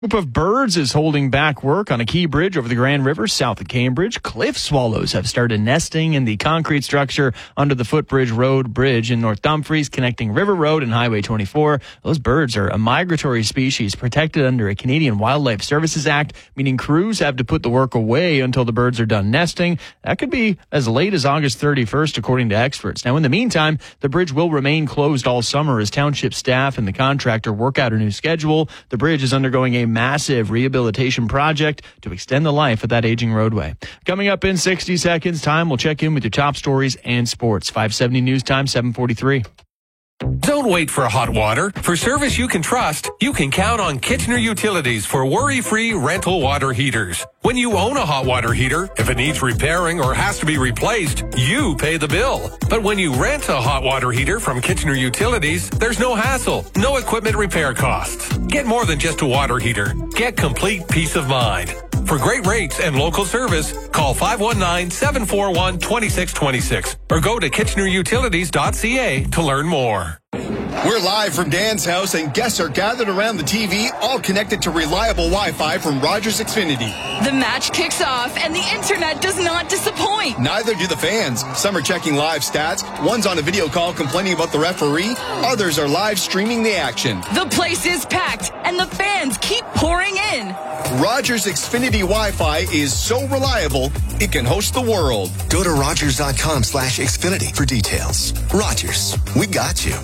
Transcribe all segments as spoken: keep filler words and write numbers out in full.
Group of birds is holding back work on a key bridge over the Grand River south of Cambridge. Cliff swallows have started nesting in the concrete structure under the Footbridge Road Bridge in North Dumfries, connecting River Road and Highway twenty-four. Those birds are a migratory species protected under a Canadian Wildlife Services Act, meaning crews have to put the work away until the birds are done nesting. That could be as late as August thirty-first, according to experts. Now, in the meantime, the bridge will remain closed all summer as township staff and the contractor work out a new schedule. The bridge is undergoing a massive rehabilitation project to extend the life of that aging roadway. Coming up in sixty seconds time, we'll check in with your top stories and sports. five seventy News Time, seven forty-three. Don't wait for hot water. For service you can trust, you can count on Kitchener Utilities for worry-free rental water heaters. When you own a hot water heater, if it needs repairing or has to be replaced, you pay the bill. But when you rent a hot water heater from Kitchener Utilities, there's no hassle, no equipment repair costs. Get more than just a water heater. Get complete peace of mind. For great rates and local service, call five one nine, seven four one, two six two six or go to kitchener utilities dot c a to learn more. We're live from Dan's house, and guests are gathered around the T V, all connected to reliable Wi-Fi from Rogers Xfinity. The match kicks off, and the internet does not disappoint. Neither do the fans. Some are checking live stats. One's on a video call complaining about the referee. Others are live streaming the action. The place is packed, and the fans keep pouring in. Rogers Xfinity Wi-Fi is so reliable, it can host the world. Go to rogers dot com slash Xfinity for details. Rogers, we got you.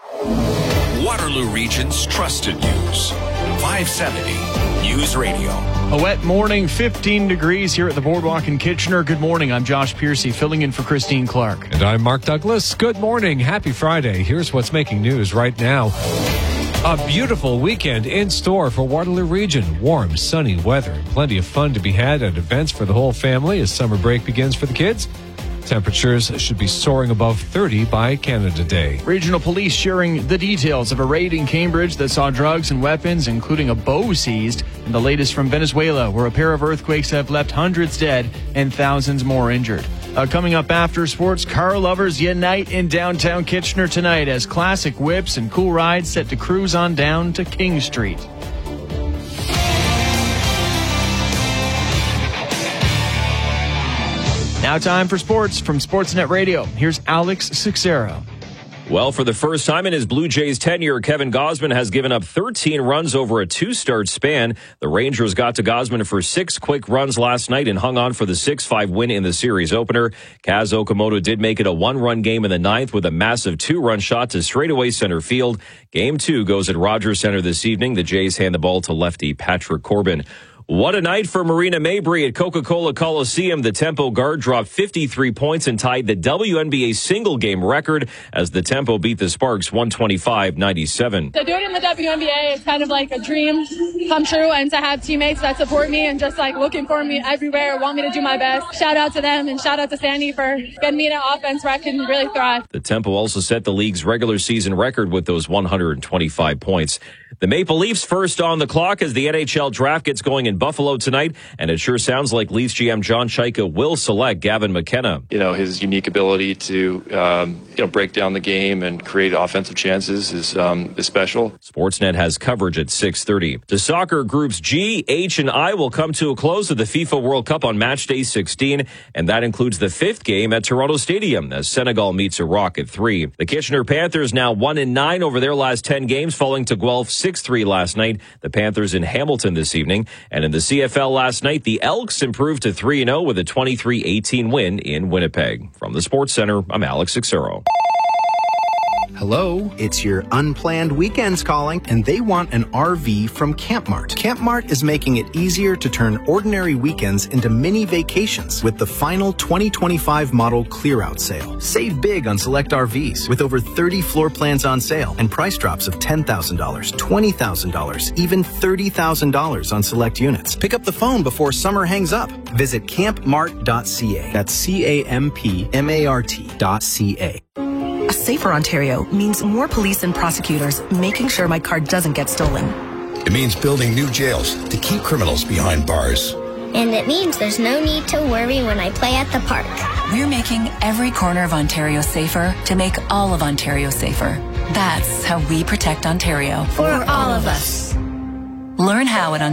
Waterloo Region's trusted news. five seventy News Radio. A wet morning, fifteen degrees here at the Boardwalk in Kitchener. Good morning. I'm Josh Piercy, filling in for Christine Clark. And I'm Mark Douglas. Good morning. Happy Friday. Here's what's making news right now. A beautiful weekend in store for Waterloo Region. Warm, sunny weather and plenty of fun to be had at events for the whole family as summer break begins for the kids. Temperatures should be soaring above thirty by Canada Day. Regional police sharing the details of a raid in Cambridge that saw drugs and weapons, including a bow, seized. And the latest from Venezuela, where a pair of earthquakes have left hundreds dead and thousands more injured. Uh, coming up after sports, car lovers unite in downtown Kitchener tonight as classic whips and cool rides set to cruise on down to King Street. Now time for sports from Sportsnet Radio. Here's Alex Sixero. Well, for the first time in his Blue Jays tenure, Kevin Gausman has given up thirteen runs over a two-start span. The Rangers got to Gausman for six quick runs last night and hung on for the six five win in the series opener. Kaz Okamoto did make it a one-run game in the ninth with a massive two-run shot to straightaway center field. Game two goes at Rogers Center this evening. The Jays hand the ball to lefty Patrick Corbin. What a night for Marina Mabry at Coca-Cola Coliseum. The Tempo guard dropped fifty-three points and tied the W N B A single-game record as the Tempo beat the Sparks one twenty-five ninety-seven. To do it in the W N B A is kind of like a dream come true, and to have teammates that support me and just like looking for me everywhere, want me to do my best. Shout out to them and shout out to Sandy for getting me an offense where I can really thrive. The Tempo also set the league's regular season record with those one hundred twenty-five points. The Maple Leafs first on the clock as the N H L draft gets going in Buffalo tonight, and it sure sounds like Leafs G M John Chaika will select Gavin McKenna. You know, his unique ability to um, you know break down the game and create offensive chances is um, is special. Sportsnet has coverage at six thirty. The soccer groups G, H, and I will come to a close of the FIFA World Cup on match day sixteen, and that includes the fifth game at Toronto Stadium as Senegal meets Iraq at three. The Kitchener Panthers now one and nine over their last ten games, falling to Guelph six three last night. The Panthers in Hamilton this evening. And in the C F L last night, the Elks improved to three and oh with a twenty-three eighteen win in Winnipeg. From the Sports Center, I'm Alex Sixero. Hello, it's your unplanned weekends calling, and they want an R V from Campmart. Campmart is making it easier to turn ordinary weekends into mini vacations with the final twenty twenty-five model clear-out sale. Save big on select R Vs with over thirty floor plans on sale and price drops of ten thousand dollars, twenty thousand dollars, even thirty thousand dollars on select units. Pick up the phone before summer hangs up. Visit camp mart dot c a. That's C A M P M A R T dot C A. A safer Ontario means more police and prosecutors making sure my car doesn't get stolen. It means building new jails to keep criminals behind bars. And it means there's no need to worry when I play at the park. We're making every corner of Ontario safer to make all of Ontario safer. That's how we protect Ontario. For all of us. Learn how at